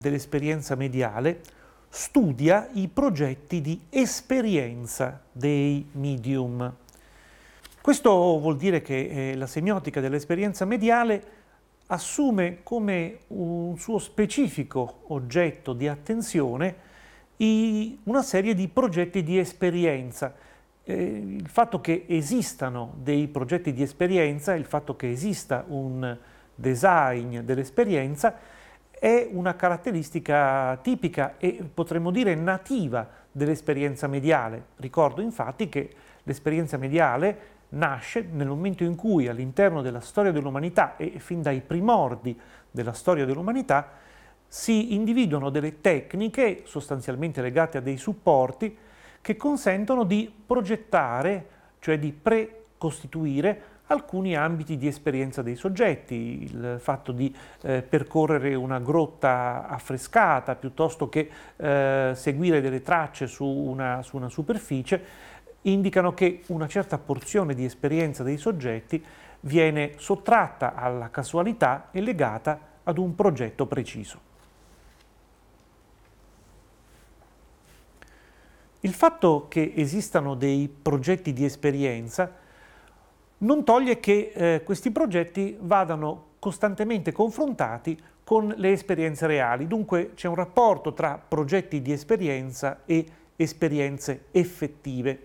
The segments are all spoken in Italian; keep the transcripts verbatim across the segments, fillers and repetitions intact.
dell'esperienza mediale studia i progetti di esperienza dei medium. Questo vuol dire che eh, la semiotica dell'esperienza mediale assume come un suo specifico oggetto di attenzione i, una serie di progetti di esperienza. Eh, il fatto che esistano dei progetti di esperienza, il fatto che esista un design dell'esperienza è una caratteristica tipica e potremmo dire nativa dell'esperienza mediale. Ricordo infatti che l'esperienza mediale nasce nel momento in cui all'interno della storia dell'umanità e fin dai primordi della storia dell'umanità si individuano delle tecniche sostanzialmente legate a dei supporti che consentono di progettare, cioè di precostituire alcuni ambiti di esperienza dei soggetti, il fatto di eh, percorrere una grotta affrescata piuttosto che eh, seguire delle tracce su una, su una superficie, indicano che una certa porzione di esperienza dei soggetti viene sottratta alla casualità e legata ad un progetto preciso. Il fatto che esistano dei progetti di esperienza non toglie che eh, questi progetti vadano costantemente confrontati con le esperienze reali. Dunque c'è un rapporto tra progetti di esperienza e esperienze effettive.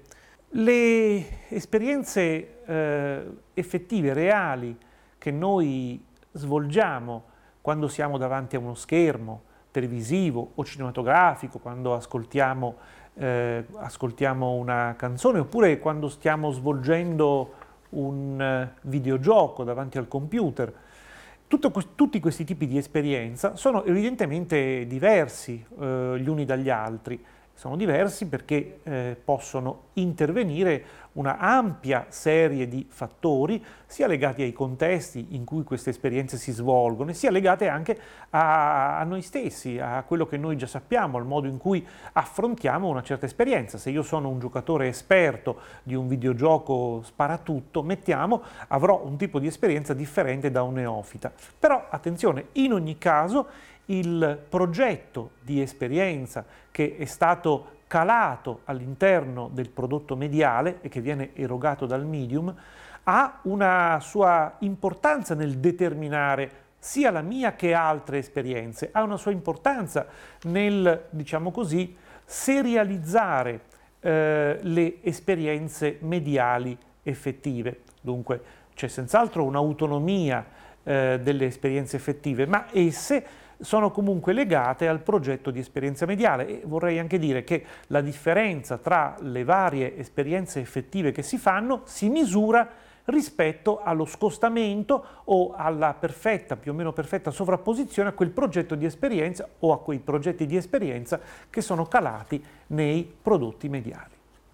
Le esperienze eh, effettive, reali, che noi svolgiamo quando siamo davanti a uno schermo televisivo o cinematografico, quando ascoltiamo, eh, ascoltiamo una canzone, oppure quando stiamo svolgendo un videogioco davanti al computer. Tutto, tutti questi tipi di esperienza sono evidentemente diversi eh, gli uni dagli altri. Sono diversi perché eh, possono intervenire una ampia serie di fattori, sia legati ai contesti in cui queste esperienze si svolgono, sia legate anche a, a noi stessi, a quello che noi già sappiamo, al modo in cui affrontiamo una certa esperienza. Se io sono un giocatore esperto di un videogioco sparatutto, mettiamo, avrò un tipo di esperienza differente da un neofita. Però attenzione, in ogni caso il progetto di esperienza che è stato calato all'interno del prodotto mediale e che viene erogato dal medium ha una sua importanza nel determinare sia la mia che altre esperienze, ha una sua importanza nel, diciamo così, serializzare eh, le esperienze mediali effettive. Dunque c'è senz'altro un'autonomia eh, delle esperienze effettive, ma esse sono comunque legate al progetto di esperienza mediale e vorrei anche dire che la differenza tra le varie esperienze effettive che si fanno si misura rispetto allo scostamento o alla perfetta, più o meno perfetta sovrapposizione a quel progetto di esperienza o a quei progetti di esperienza che sono calati nei prodotti mediali.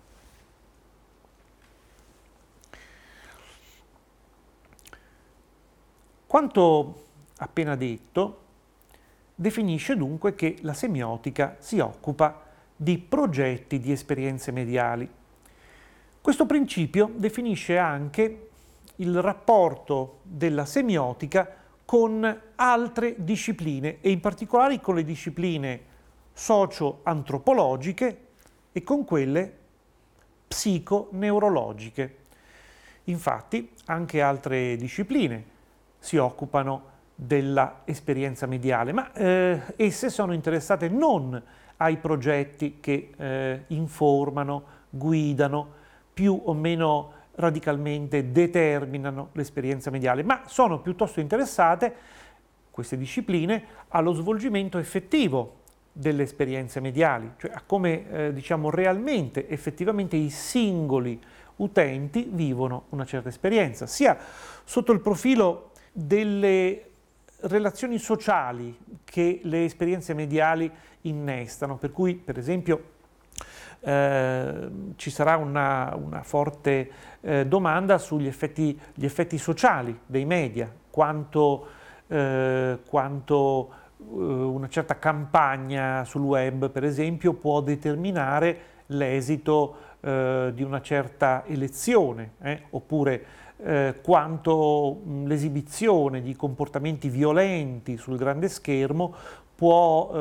Quanto appena detto definisce dunque che la semiotica si occupa di progetti di esperienze mediali. Questo principio definisce anche il rapporto della semiotica con altre discipline e in particolare con le discipline socio-antropologiche e con quelle psiconeurologiche. Infatti anche altre discipline si occupano della esperienza mediale, ma eh, esse sono interessate non ai progetti che eh, informano, guidano, più o meno radicalmente determinano l'esperienza mediale, ma sono piuttosto interessate, queste discipline, allo svolgimento effettivo delle esperienze mediali, cioè a come eh, diciamo realmente, effettivamente i singoli utenti vivono una certa esperienza, sia sotto il profilo delle relazioni sociali che le esperienze mediali innestano, per cui per esempio eh, ci sarà una, una forte eh, domanda sugli effetti, gli effetti sociali dei media, quanto, eh, quanto eh, una certa campagna sul web per esempio può determinare l'esito eh, di una certa elezione, eh, oppure Eh, quanto l'esibizione di comportamenti violenti sul grande schermo può